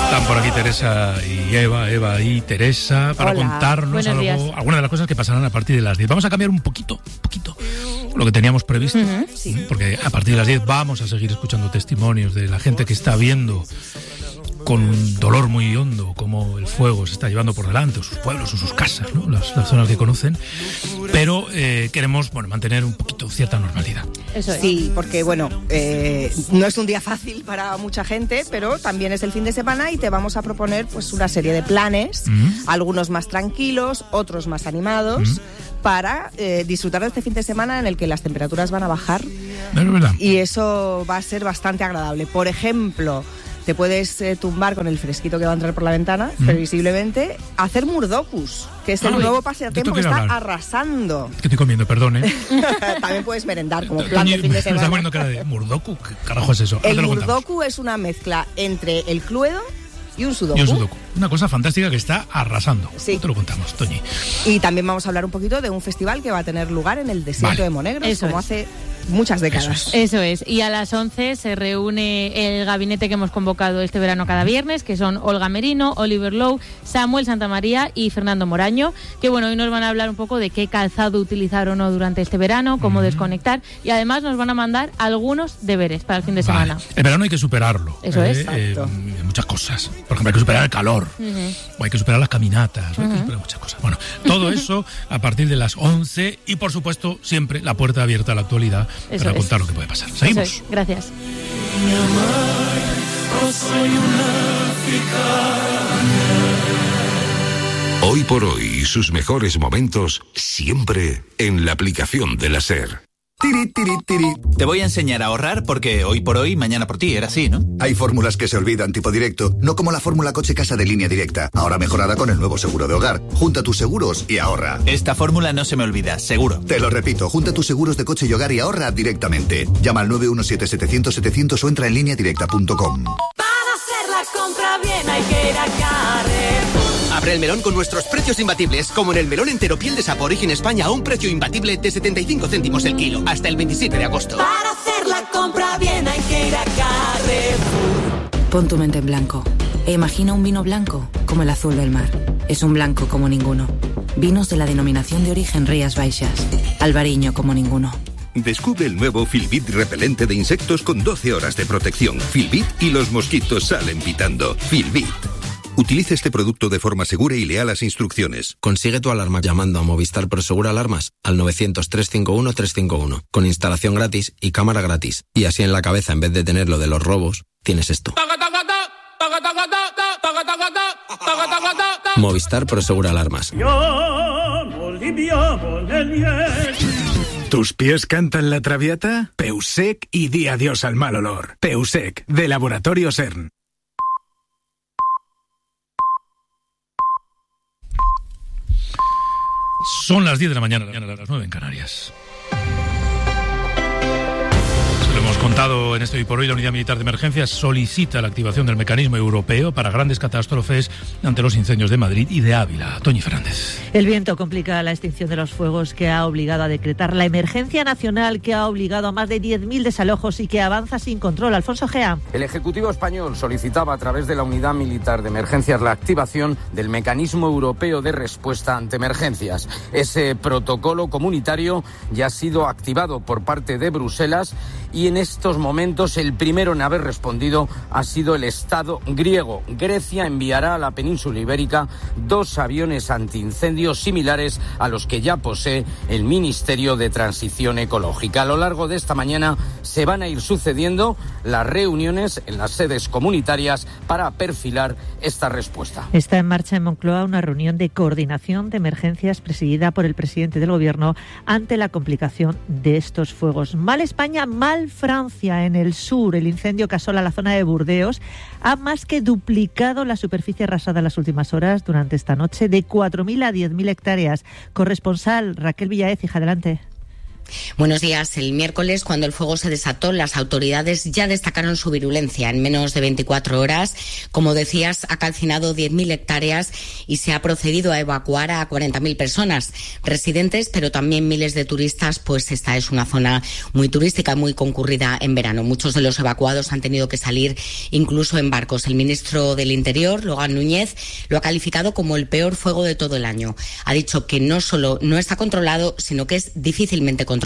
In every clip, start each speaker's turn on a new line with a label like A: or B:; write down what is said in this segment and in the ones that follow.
A: Están por aquí Teresa y Eva y Teresa, para contarnos algunas de las cosas que pasarán a partir de las 10. Vamos a cambiar un poquito lo que teníamos previsto, porque a partir de las 10 vamos a seguir escuchando testimonios de la gente que está viendo con un dolor muy hondo cómo el fuego se está llevando por delante, o sus pueblos, o sus casas, ¿no? las zonas que conocen, pero queremos mantener un poquito cierta normalidad.
B: Eso es.
C: Sí, porque no es un día fácil para mucha gente, pero también es el fin de semana y te vamos a proponer pues una serie de planes, algunos más tranquilos, otros más animados, para disfrutar de este fin de semana en el que las temperaturas van a bajar, y eso va a ser bastante agradable. Por ejemplo, te puedes tumbar con el fresquito que va a entrar por la ventana, previsiblemente, hacer murdokus, que es el nuevo pasatiempo que está arrasando.
A: ¿Qué estoy comiendo? Perdón,
C: También puedes merendar como plan de fin de semana.
A: Me está poniendo cara de murdoku. ¿Qué carajo es eso?
C: El murdoku es una mezcla entre el Cluedo y un sudoku.
A: Una cosa fantástica que está arrasando.
C: Sí.
A: Te lo contamos, Toñi.
C: Y también vamos a hablar un poquito de un festival que va a tener lugar en el desierto de Monegros, hace muchas décadas.
B: Eso es. Y a las 11 se reúne el gabinete que hemos convocado este verano cada viernes, que son Olga Merino, Oliver Lowe, Samuel Santamaría y Fernando Moraño, que hoy nos van a hablar un poco de qué calzado utilizar o no durante este verano, cómo desconectar, y además nos van a mandar algunos deberes para el fin de semana.
A: El verano hay que superarlo.
B: Eso es.
A: Muchas cosas. Por ejemplo, hay que superar el calor, o hay que superar las caminatas, o hay que superar muchas cosas. Bueno, todo eso a partir de las 11 y, por supuesto, siempre la puerta abierta a la actualidad para contar lo que puede pasar. Seguimos.
B: Gracias.
D: Hoy por hoy y sus mejores momentos siempre en la aplicación de la SER.
E: Tiri, tiri, tiri. Te voy a enseñar a ahorrar porque hoy por hoy, mañana por ti, era así, ¿no?
F: Hay fórmulas que se olvidan tipo directo, no como la fórmula coche casa de Línea Directa, ahora mejorada con el nuevo seguro de hogar. Junta tus seguros y ahorra.
E: Esta fórmula no se me olvida, seguro.
F: Te lo repito, junta tus seguros de coche y hogar y ahorra directamente. Llama al 917-700-700 o entra en lineadirecta.com.
G: Para hacer la compra bien hay que ir a Carrefour.
H: Abre el melón con nuestros precios imbatibles, como en el melón entero piel de sapo Origen España a un precio imbatible de 75 céntimos el kilo, hasta el 27 de agosto.
G: Para hacer la compra bien hay que ir a Carrefour.
I: Pon tu mente en blanco e imagina un vino blanco como el azul del mar. Es un blanco como ninguno. Vinos de la denominación de origen Rías Baixas. Albariño como ninguno.
D: Descubre el nuevo Filbit repelente de insectos con 12 horas de protección. Filbit y los mosquitos salen pitando. Filbit. Utilice este producto de forma segura y lea las instrucciones.
J: Consigue tu alarma llamando a Movistar Prosegur Alarmas al 900-351-351, con instalación gratis y cámara gratis. Y así en la cabeza, en vez de tener lo de los robos, tienes esto. Movistar Prosegur Alarmas.
K: ¿Tus pies cantan la Traviata? Peusec y di adiós al mal olor. Peusec, de Laboratorio CERN.
A: Son las 10 de la mañana, las 9 en Canarias. Se lo hemos contado en este Hoy por Hoy. La Unidad Militar de Emergencias solicita la activación del mecanismo europeo para grandes catástrofes ante los incendios de Madrid y de Ávila. Toñi Fernández.
L: El viento complica la extinción de los fuegos, que ha obligado a decretar la emergencia nacional, que ha obligado a más de 10.000 desalojos y que avanza sin control. Alfonso Gea.
M: El Ejecutivo español solicitaba a través de la Unidad Militar de Emergencias la activación del mecanismo europeo de respuesta ante emergencias. Ese protocolo comunitario ya ha sido activado por parte de Bruselas y en estos momentos el primero en haber respondido ha sido el Estado griego. Grecia enviará a la península ibérica 2 aviones antiincendios similares a los que ya posee el Ministerio de Transición Ecológica. A lo largo de esta mañana se van a ir sucediendo las reuniones en las sedes comunitarias para perfilar esta respuesta.
L: Está en marcha en Moncloa una reunión de coordinación de emergencias presidida por el presidente del Gobierno ante la complicación de estos fuegos. Mal España, mal Francia. En el sur, el incendio que asola la zona de Burdeos ha más que duplicado la superficie arrasada en las últimas horas durante esta noche, de 4.000 a 10.000 hectáreas. Corresponsal Raquel Villaez, hija, adelante.
N: Buenos días. El miércoles, cuando el fuego se desató, las autoridades ya destacaron su virulencia. En menos de 24 horas, como decías, ha calcinado 10.000 hectáreas y se ha procedido a evacuar a 40.000 personas, residentes, pero también miles de turistas, pues esta es una zona muy turística, muy concurrida en verano. Muchos de los evacuados han tenido que salir incluso en barcos. El ministro del Interior, Logan Núñez, lo ha calificado como el peor fuego de todo el año. Ha dicho que no solo no está controlado, sino que es difícilmente controlable.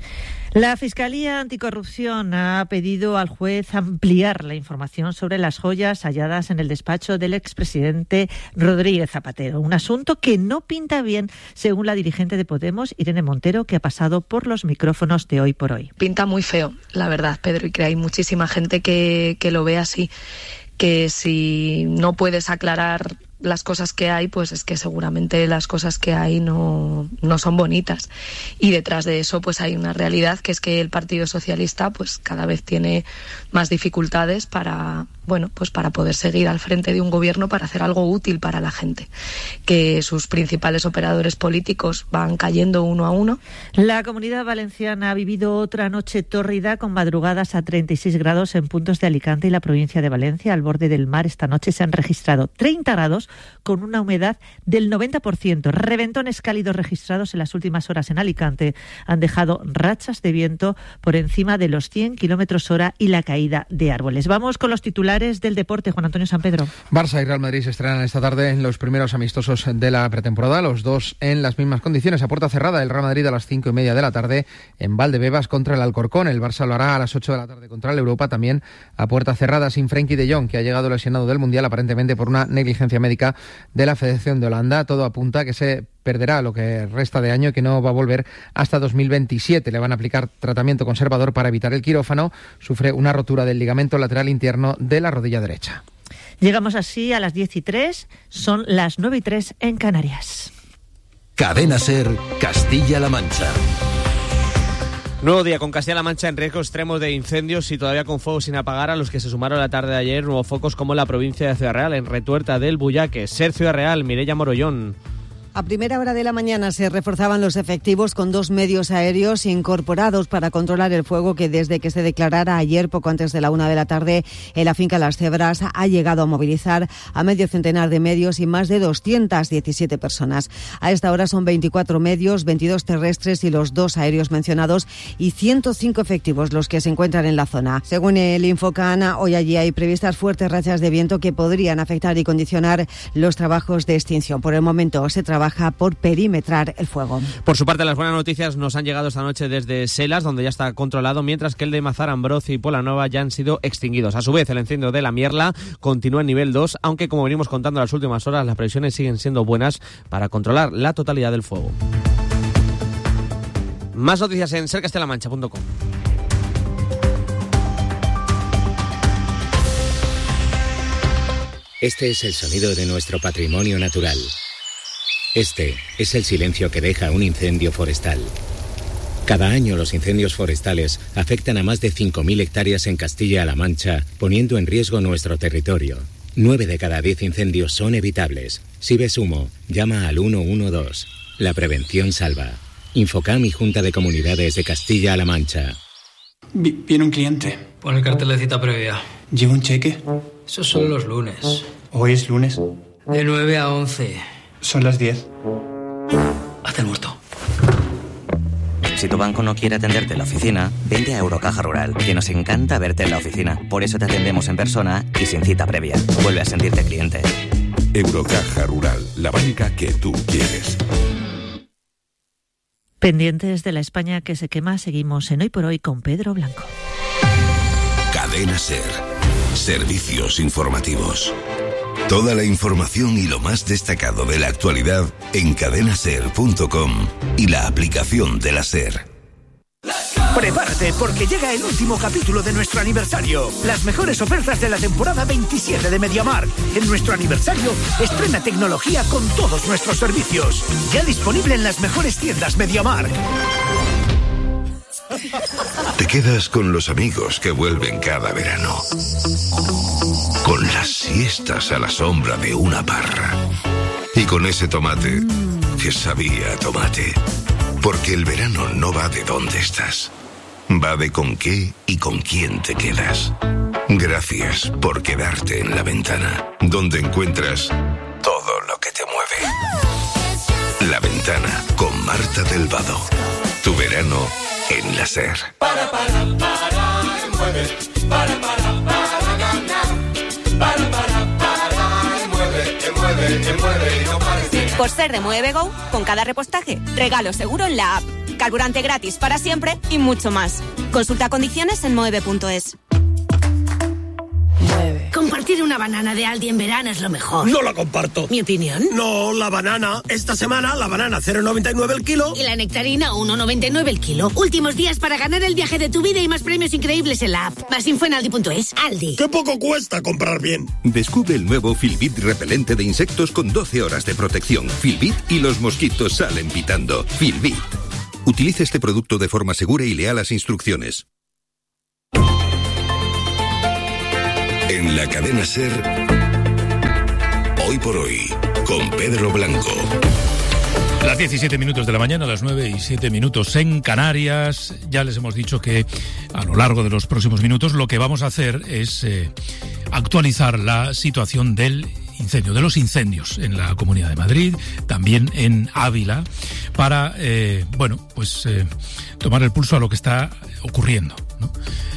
L: La Fiscalía Anticorrupción ha pedido al juez ampliar la información sobre las joyas halladas en el despacho del expresidente Rodríguez Zapatero. Un asunto que no pinta bien, según la dirigente de Podemos, Irene Montero, que ha pasado por los micrófonos de Hoy por Hoy.
O: Pinta muy feo, la verdad, Pedro, y que hay muchísima gente que lo ve así, que si no puedes aclarar las cosas que hay, pues es que seguramente las cosas que hay no son bonitas, y detrás de eso pues hay una realidad, que es que el Partido Socialista pues cada vez tiene más dificultades para poder seguir al frente de un gobierno, para hacer algo útil para la gente, que sus principales operadores políticos van cayendo uno a uno.
L: La Comunidad Valenciana ha vivido otra noche tórrida, con madrugadas a 36 grados en puntos de Alicante y la provincia de Valencia. Al borde del mar esta noche se han registrado 30 grados con una humedad del 90%. Reventones cálidos registrados en las últimas horas en Alicante han dejado rachas de viento por encima de los 100 km/h y la caída de árboles. Vamos con los titulares del deporte. Juan Antonio San Pedro.
P: Barça y Real Madrid se estrenan esta tarde en los primeros amistosos de la pretemporada, los dos en las mismas condiciones, a puerta cerrada. El Real Madrid a las 5:30 de la tarde en Valdebebas contra el Alcorcón. El Barça lo hará a las 8 de la tarde contra el Europa, también a puerta cerrada, sin Frenkie de Jong, que ha llegado lesionado del Mundial, aparentemente por una negligencia médica de la Federación de Holanda. Todo apunta a que se perderá lo que resta de año y que no va a volver hasta 2027. Le van a aplicar tratamiento conservador para evitar el quirófano. Sufre una rotura del ligamento lateral interno de la rodilla derecha.
L: Llegamos así a las 10:03, son las 9:03 en Canarias.
D: Cadena SER, Castilla-La Mancha.
Q: Nuevo día con Castilla-La Mancha en riesgo extremo de incendios y todavía con fuegos sin apagar, a los que se sumaron la tarde de ayer nuevos focos como en la provincia de Ciudad Real, en Retuerta del Buyaque. SER Ciudad Real, Mireia Morollón.
R: A primera hora de la mañana se reforzaban los efectivos con 2 medios aéreos incorporados para controlar el fuego que, desde que se declarara ayer poco antes de la 1 de la tarde en la finca Las Cebras, ha llegado a movilizar a medio centenar de medios y más de 217 personas. A esta hora son 24 medios, 22 terrestres y los 2 aéreos mencionados, y 105 efectivos los que se encuentran en la zona. Según el Infocan, hoy allí hay previstas fuertes rachas de viento que podrían afectar y condicionar los trabajos de extinción. Por el momento se trabaja por perimetrar el fuego.
Q: Por su parte, las buenas noticias nos han llegado esta noche desde Selas, donde ya está controlado, mientras que el de Mazar, Ambroz y Polanova ya han sido extinguidos. A su vez, el incendio de la Mierla continúa en nivel 2, aunque, como venimos contando en las últimas horas, las previsiones siguen siendo buenas para controlar la totalidad del fuego. Más noticias en sercastellalamancha.com.
S: Este es el sonido de nuestro patrimonio natural. Este es el silencio que deja un incendio forestal. Cada año los incendios forestales afectan a más de 5.000 hectáreas en Castilla-La Mancha, poniendo en riesgo nuestro territorio. 9 de cada 10 incendios son evitables. Si ves humo, llama al 112. La prevención salva. Infocam y Junta de Comunidades de Castilla-La Mancha.
T: Viene un cliente.
U: Pon el cartel de cita previa.
T: ¿Lleva un cheque?
U: Eso son los lunes.
T: ¿Hoy es lunes?
U: De 9 a 11.
T: Son las 10.
U: Haz el muerto.
V: Si tu banco no quiere atenderte en la oficina, vente a Eurocaja Rural, que nos encanta verte en la oficina. Por eso te atendemos en persona y sin cita previa. Vuelve a sentirte cliente.
D: Eurocaja Rural, la banca que tú quieres.
L: Pendientes de la España que se quema, seguimos en Hoy por Hoy con Pedro Blanco.
D: Cadena SER. Servicios informativos. Toda la información y lo más destacado de la actualidad en cadenaser.com y la aplicación de la SER.
W: Prepárate, porque llega el último capítulo de nuestro aniversario. Las mejores ofertas de la temporada 27 de MediaMarkt. En nuestro aniversario, estrena tecnología con todos nuestros servicios. Ya disponible en las mejores tiendas MediaMarkt.
D: Te quedas con los amigos que vuelven cada verano. Con las siestas a la sombra de una parra. Y con ese tomate que sabía a tomate. Porque el verano no va de dónde estás, va de con qué y con quién te quedas. Gracias por quedarte en La Ventana, donde encuentras todo lo que te mueve. La Ventana, con Marta del Vado. Tu verano en la SER.
G: Mueve, mueve, no pares de...
B: Por ser de Mueve Go, con cada repostaje, regalo seguro en la app, carburante gratis para siempre y mucho más. Consulta condiciones en moeve.es.
C: Compartir una banana de Aldi en verano es lo mejor.
E: No la comparto.
C: ¿Mi opinión?
E: No, la banana. Esta semana, la banana 0,99 el kilo.
C: Y la nectarina 1,99 el kilo. Últimos días para ganar el viaje de tu vida y más premios increíbles en la app. Más info en aldi.es. Aldi.
E: ¡Qué poco cuesta comprar bien!
X: Descubre el nuevo Filbit repelente de insectos con 12 horas de protección. Filbit y los mosquitos salen pitando. Filbit. Utilice este producto de forma segura y lea las instrucciones.
D: En la cadena SER, Hoy por Hoy, con Pedro Blanco.
A: Las 17 minutos de la mañana, las 9:07 en Canarias. Ya les hemos dicho que a lo largo de los próximos minutos lo que vamos a hacer es actualizar la situación del incendio, de los incendios en la Comunidad de Madrid, también en Ávila, para, tomar el pulso a lo que está ocurriendo, ¿no?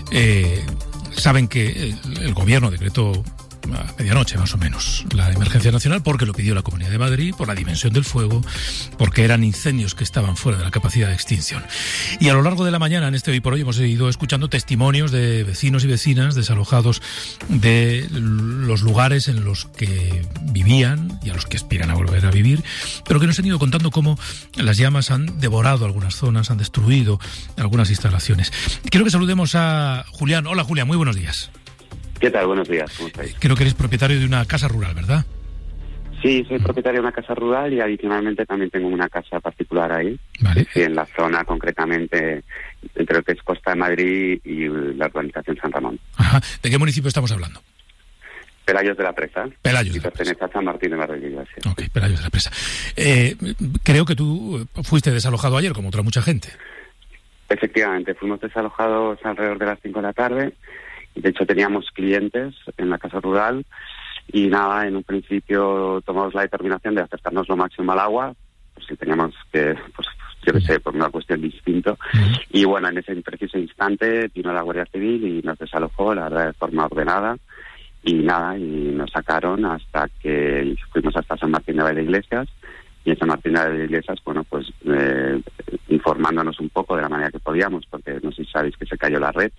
A: Saben que el gobierno decretó a medianoche más o menos la emergencia nacional porque lo pidió la Comunidad de Madrid, por la dimensión del fuego, porque eran incendios que estaban fuera de la capacidad de extinción. Y a lo largo de la mañana, en este Hoy por Hoy, hemos ido escuchando testimonios de vecinos y vecinas desalojados de los lugares en los que vivían y a los que aspiran a volver a vivir, pero que nos han ido contando cómo las llamas han devorado algunas zonas, han destruido algunas instalaciones. Quiero que saludemos a Julián. Hola, Julián, muy buenos días.
Y: ¿Qué tal? Buenos días, ¿cómo estáis?
A: Creo que eres propietario de una casa rural, ¿verdad?
Y: Sí, soy propietario de una casa rural y adicionalmente también tengo una casa particular ahí.
A: Vale.
Y: Sí, en la zona concretamente entre lo que es Costa de Madrid y la urbanización San Ramón.
A: Ajá. ¿De qué municipio estamos hablando?
Y: Pelayos de la Presa.
A: Pelayos.
Y: Y pertenece a San Martín de Barreguillas. Sí.
A: Ok, Pelayos de la Presa. Creo que tú fuiste desalojado ayer, como otra mucha gente.
Y: Efectivamente, fuimos desalojados alrededor de las 5 de la tarde. De hecho, teníamos clientes en la casa rural y nada, en un principio tomamos la determinación de acercarnos lo máximo al agua, pues si teníamos que, yo qué sé, por una cuestión distinta. Y bueno, en ese preciso instante vino la Guardia Civil y nos desalojó, la verdad, de forma ordenada. Y nada, y nos sacaron hasta que fuimos hasta San Martín de Valdeiglesias. Y en San Martín de Iglesias, bueno, pues informándonos un poco de la manera que podíamos, porque no sé si sabéis que se cayó la red.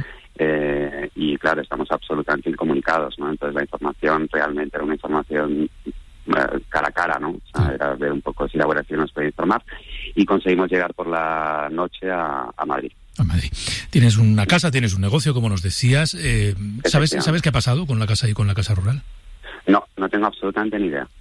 Y: Y claro, estamos absolutamente incomunicados, ¿no? Entonces la información realmente era una información cara a cara, ¿no? O sea, era ver un poco si la Guardia Civil nos podía informar. Y conseguimos llegar por la noche a Madrid.
A: A Madrid. Tienes una casa, tienes un negocio, como nos decías. ¿Sabes qué ha pasado con la casa y con la casa rural?
Y: No tengo absolutamente ni idea.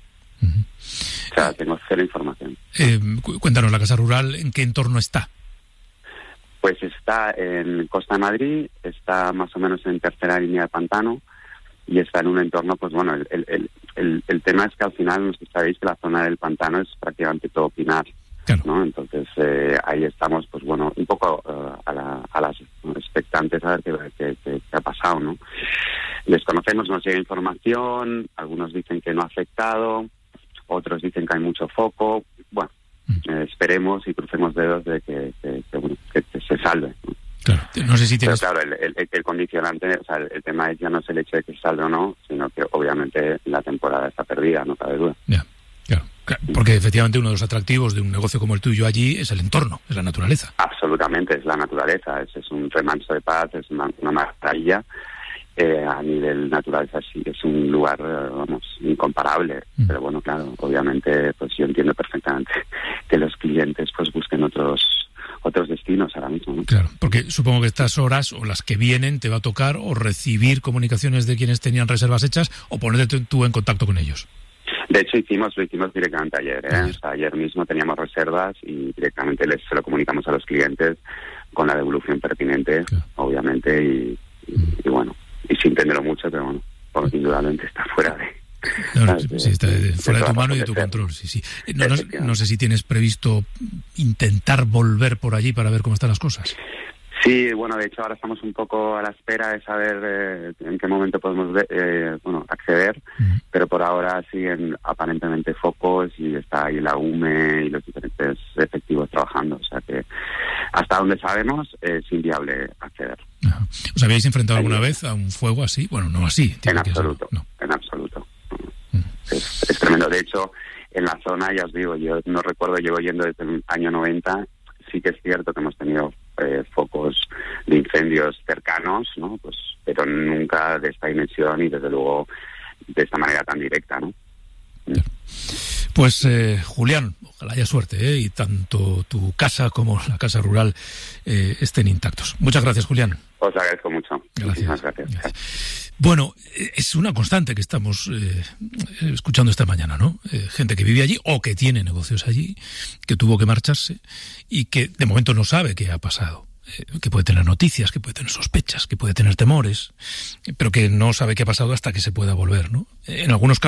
Y: O sea, tengo cero información.
A: Cuéntanos, la casa rural, ¿en qué entorno está?
Y: Pues está en Costa de Madrid, está más o menos en tercera línea de pantano y está en un entorno, pues bueno, el tema es que al final, no sé si sabéis que la zona del pantano es prácticamente todo pinar, claro, ¿no? Entonces ahí estamos, pues bueno, un poco a las expectantes a ver qué ha pasado, ¿no? Desconocemos, nos llega información, algunos dicen que no ha afectado, otros dicen que hay mucho foco. Bueno, esperemos y crucemos dedos de que se salve, ¿no?
A: Claro, no sé si tienes...
Y: Pero claro, el condicionante, o sea, el tema es ya no es el hecho de que se salve o no, sino que obviamente la temporada está perdida, no cabe duda.
A: Ya, claro, porque efectivamente uno de los atractivos de un negocio como el tuyo allí es el entorno, es la naturaleza.
Y: Absolutamente, es la naturaleza, es un remanso de paz, es una maravilla. A nivel naturaleza sí es un lugar, incomparable. Pero bueno, claro, obviamente, pues yo entiendo perfectamente que los clientes pues busquen otros destinos ahora mismo, ¿no?
A: Claro, porque supongo que estas horas o las que vienen te va a tocar o recibir comunicaciones de quienes tenían reservas hechas o ponerte tú en contacto con ellos.
Y: De hecho, lo hicimos directamente ayer, ¿eh? O sea, ayer mismo teníamos reservas y directamente se lo comunicamos a los clientes con la devolución pertinente, claro, obviamente, y bueno, y sin tenerlo mucho, pero bueno, indudablemente está fuera de
A: Sí, está fuera de tu mano y de tu control. Sí. No sé si tienes previsto intentar volver por allí para ver cómo están las cosas.
Y: Sí, bueno, de hecho ahora estamos un poco a la espera de saber en qué momento podemos acceder, pero por ahora siguen aparentemente focos y está ahí la UME y los diferentes efectivos trabajando, o sea que hasta donde sabemos es inviable acceder.
A: Ajá. ¿Os habéis enfrentado alguna vez a un fuego así? Bueno, no así.
Y: En absoluto, no. En absoluto. Es tremendo. De hecho, en la zona, ya os digo, yo no recuerdo, llevo yendo desde el año 90, sí que es cierto que hemos tenido focos de incendios cercanos, ¿no? Pues, pero nunca de esta dimensión y desde luego de esta manera tan directa, ¿no?
A: Pues Julián, ojalá haya suerte, y tanto tu casa como la casa rural estén intactos. Muchas gracias, Julián.
Y: Os agradezco mucho.
A: Muchísimas gracias. Bueno, es una constante que estamos escuchando esta mañana, ¿no? Gente que vive allí o que tiene negocios allí, que tuvo que marcharse y que de momento no sabe qué ha pasado. Que puede tener noticias, que puede tener sospechas, que puede tener temores, pero que no sabe qué ha pasado hasta que se pueda volver, ¿no? En algunos casos